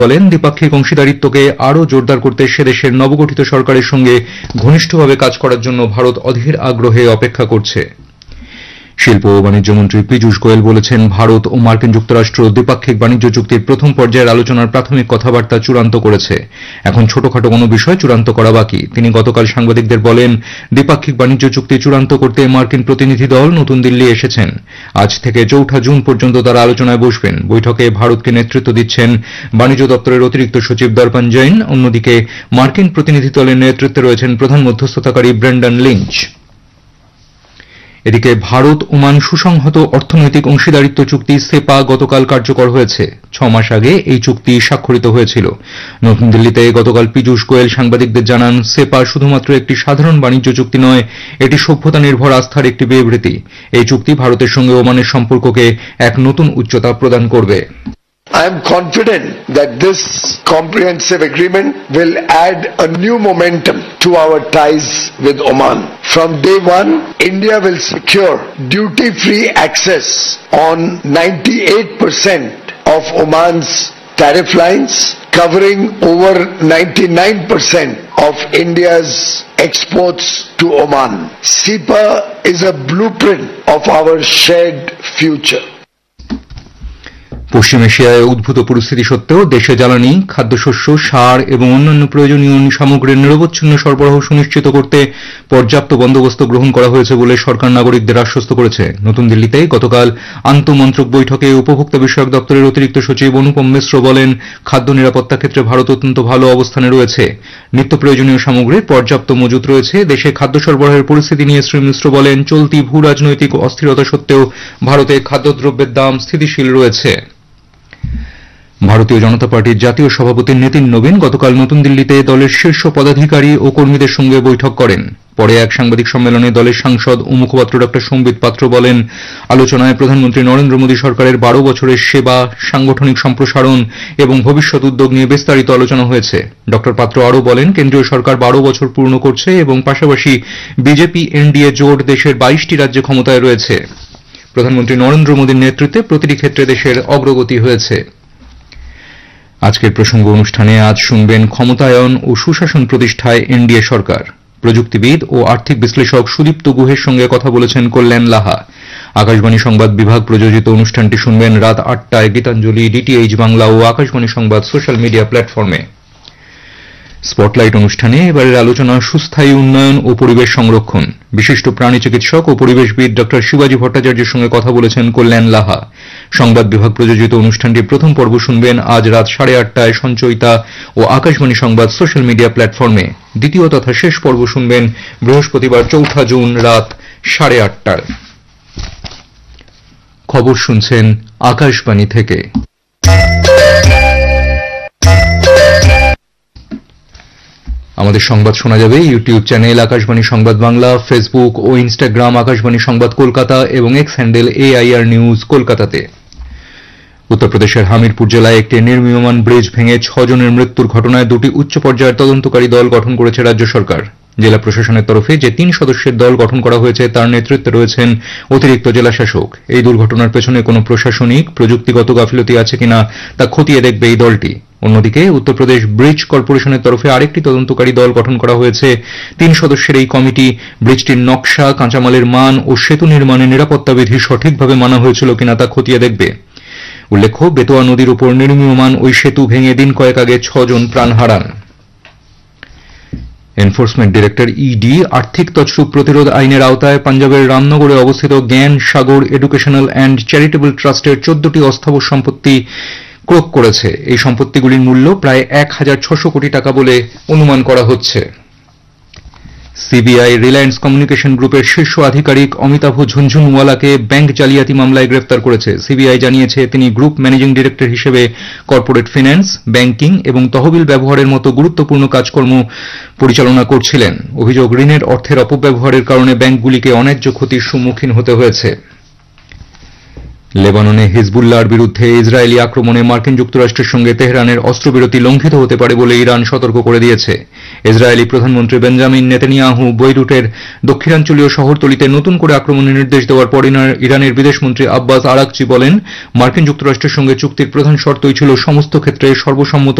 বলেন, দ্বিপাক্ষিক অংশীদারিত্বকে আরও জোরদার করতে সে দেশের নবগঠিত সরকারের সঙ্গে ঘনিষ্ঠভাবে কাজ করার জন্য ভারত অধীর আগ্রহে অপেক্ষা করছে। শিল্প ও বাণিজ্য মন্ত্রী পীযূষ গোয়েল বলেছেন, ভারত ও মার্কিন যুক্তরাষ্ট্র দ্বিপাক্ষিক বাণিজ্য চুক্তির প্রথম পর্যায়ের আলোচনার প্রাথমিক কথাবার্তা চূড়ান্ত করেছে। এখন ছোটখাটো কোনো বিষয় চূড়ান্ত করা বাকি। তিনি গতকাল সাংবাদিকদের বলেন, দ্বিপাক্ষিক বাণিজ্য চুক্তি চূড়ান্ত করতে মার্কিন প্রতিনিধি দল নতুন দিল্লি এসেছেন। আজ থেকে ৪ জুন পর্যন্ত তারা আলোচনায় বসবেন। বৈঠকে ভারতকে নেতৃত্ব দিচ্ছেন বাণিজ্য দপ্তরের অতিরিক্ত সচিব দর্পণ জৈন। অন্যদিকে মার্কিন প্রতিনিধি দলের নেতৃত্বে রয়েছেন প্রধান মধ্যস্থতাকারী ব্রেন্ডন লিঞ্চ। এদিকে ভারত ওমান সুসংহত অর্থনৈতিক অংশীদারিত্ব চুক্তি সেপা গতকাল কার্যকর হয়েছে। ৬ মাস আগে এই চুক্তি স্বাক্ষরিত হয়েছিল। নতুন দিল্লিতে গতকাল পীযূষ গোয়েল সাংবাদিকদের জানান, সেপা শুধুমাত্র একটি সাধারণ বাণিজ্য চুক্তি নয়, এটি সভ্যতা নির্ভর আস্থার একটি বিবৃতি। এই চুক্তি ভারতের সঙ্গে ওমানের সম্পর্ককে এক নতুন উচ্চতা প্রদান করবে। I am confident that this comprehensive agreement will add a new momentum to our ties with Oman. From day one, India will secure duty-free access on 98% of Oman's tariff lines, covering over 99% of India's exports to Oman. SEPA is a blueprint of our shared future. পশ্চিম এশিয়ায় উদ্ভূত পরিস্থিতি সত্ত্বেও দেশে জ্বালানি, খাদ্যশস্য, সার এবং অন্যান্য প্রয়োজনীয় সামগ্রীর নিরবচ্ছিন্ন সরবরাহ সুনিশ্চিত করতে পর্যাপ্ত বন্দোবস্ত গ্রহণ করা হয়েছে বলে সরকার নাগরিকদের আশ্বস্ত করেছে। নতুন দিল্লিতে গতকাল আন্তঃমন্ত্রক বৈঠকে উপভোক্তা বিষয়ক দপ্তরের অতিরিক্ত সচিব অনুপম মিশ্র বলেন, খাদ্য নিরাপত্তা ক্ষেত্রে ভারত অত্যন্ত ভালো অবস্থানে রয়েছে। নিত্য প্রয়োজনীয় সামগ্রীর পর্যাপ্ত মজুত রয়েছে। দেশে খাদ্য সরবরাহের পরিস্থিতি নিয়ে শ্রী মিশ্র বলেন, চলতি ভূ রাজনৈতিক অস্থিরতা সত্ত্বেও ভারতে খাদ্যদ্রব্যের দাম স্থিতিশীল রয়েছে। ভারতীয় জনতা পার্টির জাতীয় সভাপতি নীতিন নবীন গতকাল নতুন দিল্লিতে দলের শীর্ষ পদাধিকারী ও কর্মীদের সঙ্গে বৈঠক করেন। পরে এক সাংবাদিক সম্মেলনে দলের সাংসদ ও মুখপাত্র ড সম্বিত পাত্র বলেন, আলোচনায় প্রধানমন্ত্রী নরেন্দ্র মোদী সরকারের ১২ বছরের সেবা, সাংগঠনিক সম্প্রসারণ এবং ভবিষ্যৎ উদ্যোগ নিয়ে বিস্তারিত আলোচনা হয়েছে। ড পাত্র আরও বলেন, কেন্দ্রীয় সরকার ১২ বছর পূর্ণ করছে এবং পাশাপাশি বিজেপি এনডিএ জোট দেশের ২২টি রাজ্যে ক্ষমতায় রয়েছে। প্রধানমন্ত্রী নরেন্দ্র মোদীর নেতৃত্বে প্রতিটি ক্ষেত্রে দেশের অগ্রগতি হয়েছে। আজকের প্রসঙ্গ অনুষ্ঠানে আজ শুনবেন, ক্ষমতায়ন ও সুশাসন প্রতিষ্ঠায় এনডিএ সরকার। প্রযুক্তিবিদ ও আর্থিক বিশ্লেষক সুদীপ্ত গুহের সঙ্গে কথা বলেছেন কল্যাণ লাহা। আকাশবাণী সংবাদ বিভাগ প্রযোজিত অনুষ্ঠানটি শুনবেন রাত ৮টায় গীতাঞ্জলি, ডিটিএইচ বাংলা ও আকাশবাণী সংবাদ সোশ্যাল মিডিয়া প্ল্যাটফর্মে। স্পটলাইট অনুষ্ঠানে এবারের আলোচনা সুস্থায়ী উন্নয়ন ও পরিবেশ সংরক্ষণ। বিশিষ্ট প্রাণী চিকিৎসক ও পরিবেশবিদ ড শিবাজী ভট্টাচার্যের সঙ্গে কথা বলেছেন কল্যাণ লাহা। সংবাদ বিভাগ প্রযোজিত অনুষ্ঠানটির প্রথম পর্ব শুনবেন আজ রাত 8:30টায় সঞ্চয়িতা ও আকাশবাণী সংবাদ সোশ্যাল মিডিয়া প্ল্যাটফর্মে। দ্বিতীয় তথা শেষ পর্ব শুনবেন বৃহস্পতিবার ৪ জুন রাত 8:30টায়। খবর শুনছেন আকাশবাণী থেকে। আমাদের সংবাদ শোনা যাবে ইউটিউব চ্যানেল আকাশবাণী সংবাদ বাংলা, ফেসবুক ও ইনস্টাগ্রাম আকাশবাণী সংবাদ কলকাতা এবং এক্স হ্যান্ডেল AIR নিউজ কলকাতাতে। উত্তরপ্রদেশের হামিরপুর জেলায় একটি নির্মীয়মাণ ব্রিজ ভেঙে 6 জনের মৃত্যুর ঘটনায় 2টি উচ্চ পর্যায়ের তদন্তকারী দল গঠন করেছে রাজ্য সরকার। জেলা প্রশাসনের তরফে যে 3 সদস্যের দল গঠন করা হয়েছে তার নেতৃত্বে রয়েছেন অতিরিক্ত জেলাশাসক। এই দুর্ঘটনার পেছনে কোনো প্রশাসনিক, প্রযুক্তিগত গাফিলতি আছে কিনা তা খতিয়ে দেখবে এই দলটি। অন্যদিকে উত্তরপ্রদেশ ব্রিজ কর্পোরেশনের তরফে আরেকটি তদন্তকারী দল গঠন করা হয়েছে। 3 সদস্যের এই কমিটি ব্রিজটির নকশা, কাঁচামালের মান ও সেতু নির্মাণে নিরাপত্তা বিধি সঠিকভাবে মানা হয়েছিল কিনা তা খতিয়ে দেখবে। উল্লেখ্য, বেতোয়া নদীর উপর নির্মীয়মাণ ওই সেতু ভেঙে দিন কয়েক আগে 6 জন প্রাণ হারান। এনফোর্সমেন্ট ডিরেক্টর ইডি আর্থিক তছরূপ প্রতিরোধ আইনের আওতায় পাঞ্জাবের রামনগরে অবস্থিত জ্ঞান সাগর এডুকেশনাল অ্যান্ড চ্যারিটেবল ট্রাস্টের 14টি অস্থাবর সম্পত্তি ক্রোক করেছে। এই সম্পত্তিগুলির মূল্য প্রায় 1,600 কোটি টাকা বলে অনুমান করা হচ্ছে। সিবিআই রিলায়েন্স কমিউনিকেশন গ্রুপের শীর্ষ আধিকারিক অমিতাভ ঝুনঝুনওয়ালাকে ব্যাংক জালিয়াতি মামলায় গ্রেফতার করেছে। সিবিআই জানিয়েছে তিনি গ্রুপ ম্যানেজিং ডিরেক্টর হিসেবে কর্পোরেট ফিন্যান্স, ব্যাংকিং এবং তহবিল ব্যবহারের মতো গুরুত্বপূর্ণ কাজকর্ম পরিচালনা করছিলেন। অভিযোগ, ঋণের অর্থের অপব্যবহারের কারণে ব্যাংকগুলিকে অন্যায্য ক্ষতির সম্মুখীন হতে হয়েছে। লেবাননে হিজবুল্লাহর বিরুদ্ধে ইসরায়েলি আক্রমণে মার্কিন যুক্তরাষ্ট্রের সঙ্গে তেহরানের অস্ত্রবিরতি লঙ্ঘিত হতে পারে বলে ইরান সতর্ক করে দিয়েছে। ইসরায়েলি প্রধানমন্ত্রী বেঞ্জামিন নেতানিয়াহু বৈরুটের দক্ষিণাঞ্চলীয় শহরতলিতে নতুন করে আক্রমণের নির্দেশ দেওয়ার পর ইরানের বিদেশমন্ত্রী আব্বাস আরাকচি বলেন, মার্কিন যুক্তরাষ্ট্রের সঙ্গে চুক্তির প্রধান শর্তই ছিল সমস্ত ক্ষেত্রে সর্বসম্মত